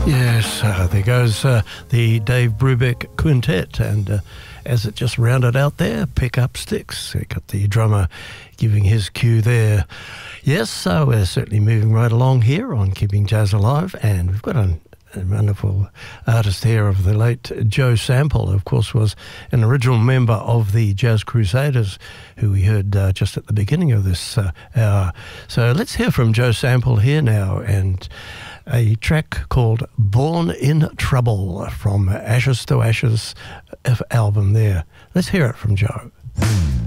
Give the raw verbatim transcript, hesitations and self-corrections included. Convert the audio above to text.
Yes, uh, there goes uh, the Dave Brubeck Quintet, and uh, as it just rounded out there, pick up sticks. We got the drummer giving his cue there. Yes, so we're certainly moving right along here on Keeping Jazz Alive, and we've got a, a wonderful artist here of the late Joe Sample, who of course was an original member of the Jazz Crusaders, who we heard uh, just at the beginning of this uh, hour. So let's hear from Joe Sample here now, and a track called Born in Trouble from Ashes to Ashes album there. Let's hear it from Joe.